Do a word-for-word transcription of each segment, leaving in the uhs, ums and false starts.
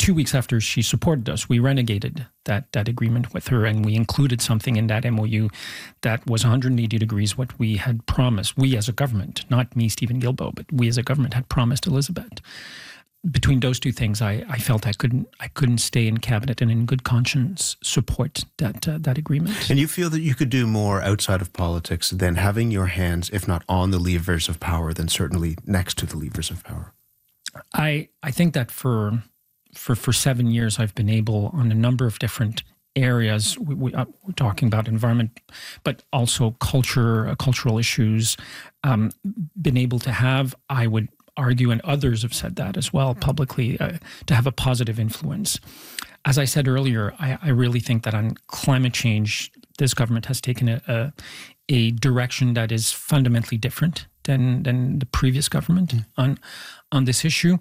two weeks after she supported us, we renegated that that agreement with her, and we included something in that M O U that was one hundred eighty degrees what we had promised. We as a government, not me, Stephen Guilbeault, but we as a government had promised Elizabeth. Between those two things, I, I felt I couldn't I couldn't stay in cabinet and in good conscience support that uh, that agreement. And you feel that you could do more outside of politics than having your hands, if not on the levers of power, then certainly next to the levers of power. I I think that for for for seven years I've been able on a number of different areas. We, we, uh, we're talking about environment, but also culture, uh, cultural issues. Um, been able to have, I would argue, and others have said that as well publicly, uh, to have a positive influence. As I said earlier, I, I really think that on climate change, this government has taken a, a, a direction that is fundamentally different than than the previous government mm. on on this issue.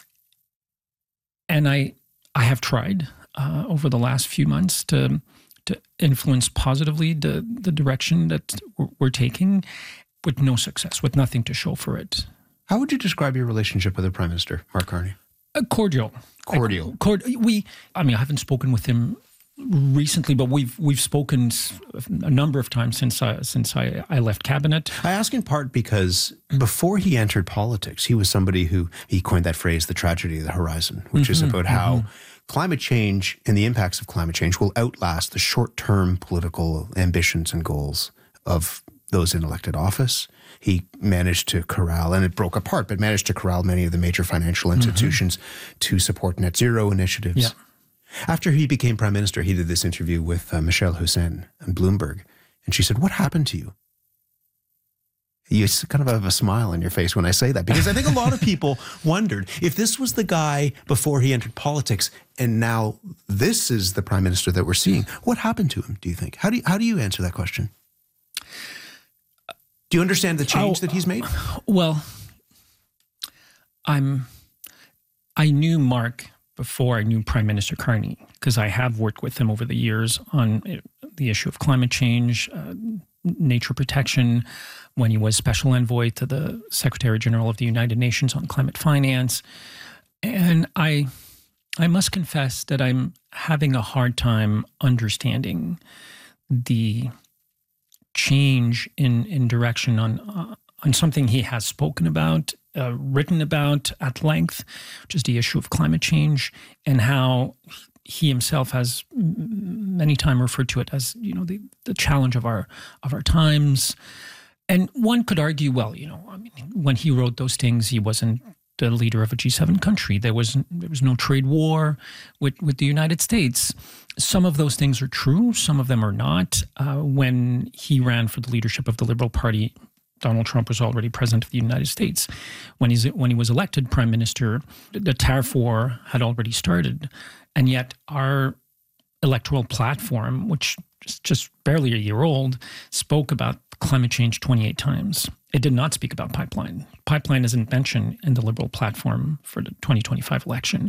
And I I have tried uh, over the last few months to to influence positively the the direction that we're, we're taking, with no success, with nothing to show for it. How would you describe your relationship with the Prime Minister, Mark Carney? Uh, cordial. Cordial. I, cord, we. I mean, I haven't spoken with him recently, but we've we've spoken a number of times since I, since I, I left cabinet. I ask in part because before he entered politics, he was somebody who, he coined that phrase, the tragedy of the horizon, which mm-hmm, is about how mm-hmm. climate change and the impacts of climate change will outlast the short-term political ambitions and goals of those in elected office. He managed to corral, and it broke apart, but managed to corral many of the major financial institutions mm-hmm. to support net zero initiatives. Yeah. After he became Prime Minister, he did this interview with uh, Michelle Hussein and Bloomberg, and she said, "What happened to you?" You kind of have a smile on your face when I say that, because I think a lot of people wondered if this was the guy before he entered politics, and now this is the Prime Minister that we're seeing. What happened to him, do you think? How do you, how do you answer that question? Do you understand the change oh, that he's made? Well, I'm. I knew Mark before I knew Prime Minister Carney, because I have worked with him over the years on the issue of climate change, uh, nature protection, when he was Special Envoy to the Secretary General of the United Nations on climate finance. And I, I must confess that I'm having a hard time understanding the change in, in direction on uh, on something he has spoken about, uh, written about at length, which is the issue of climate change, and how he himself has many times referred to it as, you know, the, the challenge of our of our times. And one could argue, well, you know, I mean, when he wrote those things, he wasn't the leader of a G seven country. There was there was no trade war with, with the United States. Some of those things are true. Some of them are not. Uh, when he ran for the leadership of the Liberal Party, Donald Trump was already president of the United States. When he's when he was elected prime minister, the tariff war had already started, and yet our electoral platform, which is just barely a year old, spoke about climate change twenty-eight times. It did not speak about pipeline. Pipeline isn't mentioned in the Liberal platform for the twenty twenty-five election.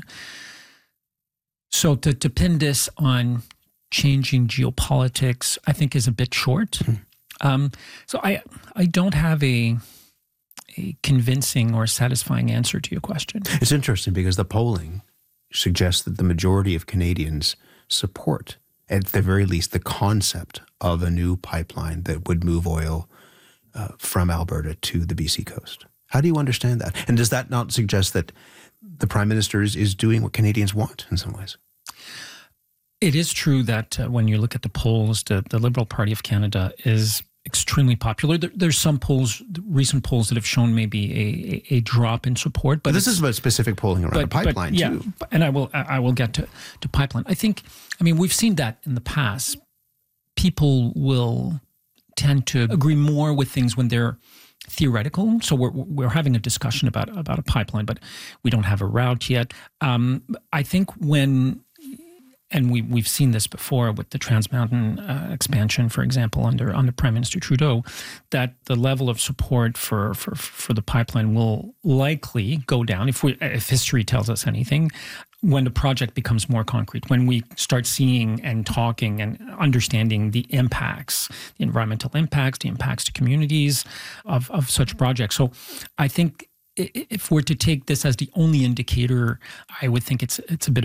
So to, to pin this on changing geopolitics, I think is a bit short. Mm-hmm. Um, so I I don't have a a convincing or satisfying answer to your question. It's interesting because the polling suggests that the majority of Canadians support, at the very least, the concept of a new pipeline that would move oil uh, from Alberta to the B C coast. How do you understand that? And does that not suggest that the Prime Minister is, is doing what Canadians want in some ways? It is true that uh, when you look at the polls, the, the Liberal Party of Canada is extremely popular. There, there's some polls, recent polls that have shown maybe a, a, a drop in support. But this is about specific polling around but, the pipeline but, yeah, too. And I will I will get to, to pipeline. I think, I mean, we've seen that in the past. People will tend to agree more with things when they're theoretical. So we're we're having a discussion about about a pipeline, but we don't have a route yet. Um, I think when, and we we've seen this before with the Trans Mountain uh, expansion, for example, under under Prime Minister Trudeau, that the level of support for for for the pipeline will likely go down if we if history tells us anything, when the project becomes more concrete, when we start seeing and talking and understanding the impacts, the environmental impacts, the impacts to communities of, of such projects. So I think if we're to take this as the only indicator, I would think it's it's a bit